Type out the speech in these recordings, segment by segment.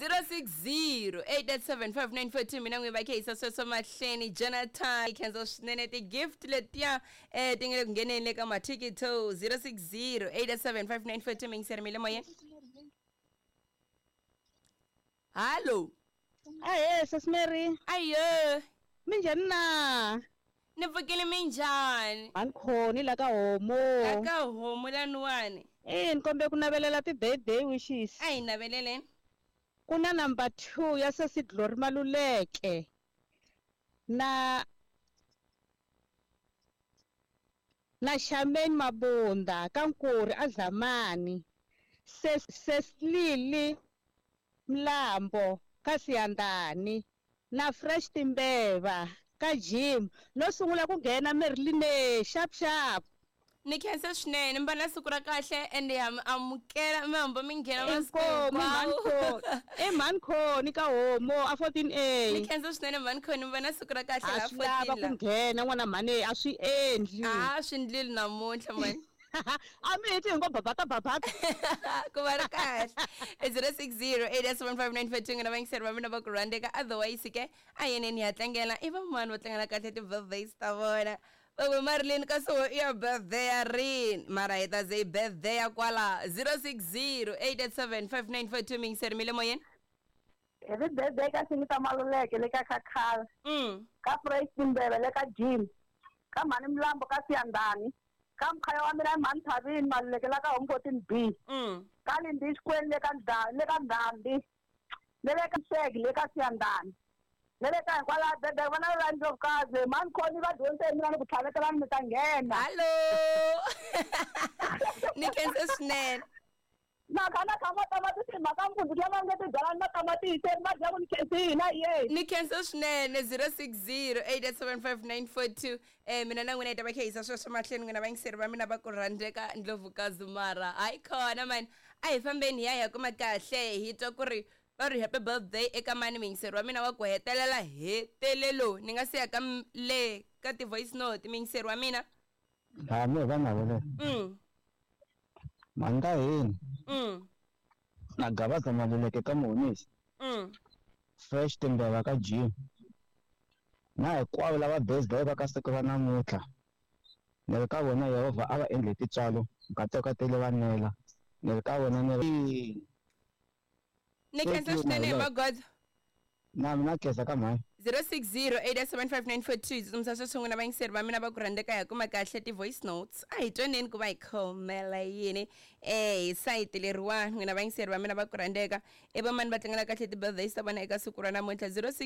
060-887-5942 mina ngibakhe isasweso mahleni Jonathan Kenzo Shinene the gift letya tingele kungenele ka mathikito 060-887-5942 mingiserimile moyeni. Hallo. Aye Sasmary. Ayo. Minjani na? Nivukile minjani? Ankhoni la ka homo. La ka homo lanuwane. Nikombe kunavelela ti birthday wishes. Ayi naveleleni. Kuna number 2 ya Sesi Glory Maluleke. Na Charmaine Mabunda Kankuri Azamani. Seslili Mlambo Kasiyandani. Na Fresh Timbeva ka Jim no sungula ku nghena Merline sharp. Ni khensa swinene mbana siku ra kahle ende amukela mambo minghena masiku Mankhoni ka homo a 14A. Ni khensa swinene Mankhoni mbana siku ra kahle la 14 la. Ku nghena n'wana mhani a swi endli. Swi ndlile namuntlha mani. A mi heti ngo babata. Ku va ri kahle. 060-887-5942 ngina vangiseri va mina va ku rhandeka otherwise ke a yeneni ya tlangela i van'wana va tlangela kahle ti birthdays ta vona. Babu Marilyn ka so your birthday ya rin mara hita ze birthday ya kwala 060-887-5942 mingiseri mile moyeni. Happy birthday ka Singita Maluleke le ka Khakhala. Ka Fresh Timbebe le ka Jim. Ka Mani Mlambo ka Siyandani. Ka mkhaya wa mina Manthabini Maluleke la ka Home14B. Ka Lindi Square le ka Ndambi. Le ka Shegi le ka Siyandani. Lele ka kwala bebe vana rand of cars man khoni va dyondzisa mina ku tlhavekela mi ta nghena. Hallo. Ni khensa swinene. Na kana kama tamatisi makampungu lama ngeti byala na tamatisi ma dya ku ni khensina ye. Ni khensa swinene 060-887-5942 mina na n'wina hi ta va kheyisa sweswo mahlweni n'wina vangiseri va mina va ku rhandzeka Ndlovukazi mara hayi khona man a hi fambeni hi ya kuma kahle hi twa ku ri Very happy birthday eka mani mingiseri wa mina wa ku hetelela hetelelo ni nga siya ka le ka ti voice note mingiseri wa mina me va na vole manda hini na Gavaza Maluleke ka Monisi Fresh Timbeva ka Jim na hinkwavo lava birthday va ka siku ra namuntlha ni ri ka vona Yehova a va endle titswalo nkateko tele vanela ni ri ka vona ni Ni khensa swinene magod. Na mina khensa ka mhani. 060-887-5942 tsumsa swesunguna vangiseri va mina va ku rhandeka ya kuma kahle ti voice notes a hi twaneni ku va hi khomela yini hi site leriwa n'wina vangiseri va mina va ku rhandeka vamani va tlangela kahle ti birthdays ta vona eka siku ra namuntlha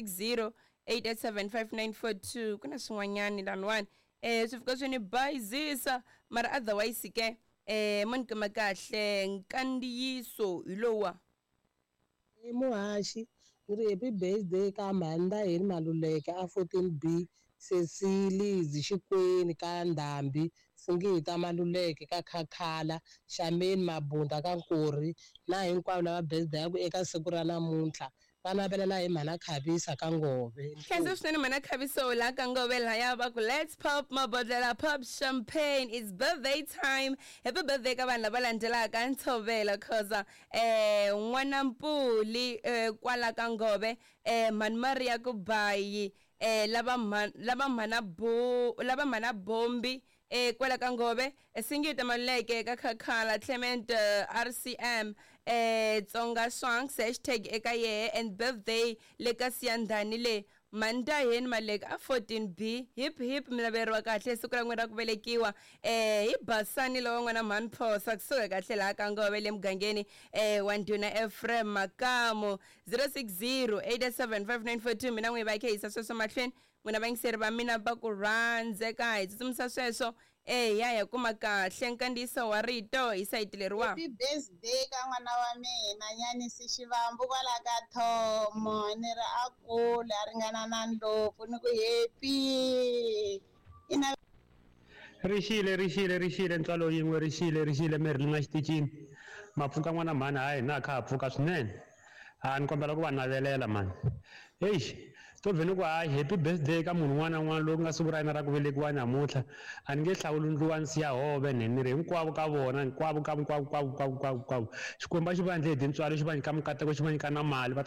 060-887-5942 ku na swin'wanyani laniwani swi fika swi ni bayizisa mara otherwise ke mo ni kuma kahle nkandziyiso hi lowa Muhashi ngiri happy birthday ka Manda heri Maluleke a 14B Cecily Zishikweni ka Ndambi Singita Maluleke ka Khakhala Charmaine Mabunda ka Nkori na hinkwavo lava birthday yaku eka siku ra namuntlha vana velela hi Mana Khavisa ka Ngove. Khensa swinene Mana Khaviso la ka Ngove la ya va ku let's pop mabodlela pop champagne, it's birthday time. Happy birthday ka vanhu lava landzelaka Ntshovela khoza n'wana Mpuli kwala ka Ngove Mani Maria ku Bayi lava mana bombi kwala ka Ngove Singita Maluleke ka Khakhala Clement RCM Tsonga Songs #eka ye and birthday le ka Siyandani le Manda heni Maluleke a 14B hip hip mlaveri wa kahle siku ra n'wina ra ku velekiwa hi basani lowa n'wana Manphosa kusuka kahle la ka Ngove le mugangeni wa Nduna Ephraim Makamo 060-887-5942 mina n'wi va kheyisa sweswo mahlweni n'wina vangiseri va mina va ku rhandzeka hi tsutsumisa sweswo ya kuma kahle nkandziyiso wa rito hi sayiti leriwa. Happy birthday ka n'wana wa mina Nyanisi Xivambu kwala ka Thomo ni ri a kula a ringana na Ndlopfu ni ku happy rixile ntswalo yin'we rixile miri li nga xitichini mapfuka n'wana mhani hayi na kha pfuka swinene ni kombela ku va navelela mani to vheni ku hayi happy birthday ka munhu un'wana na un'wana loyi ku nga siku ra yena ra ku velekiwa namuntlha a ni nge hlawuli ndluwa ni siya hove ni ri hinkwavo ka vona hinkwavo xikwembu xi va endle hi tintswalo xi va nyika mikateko xi va nyika na mali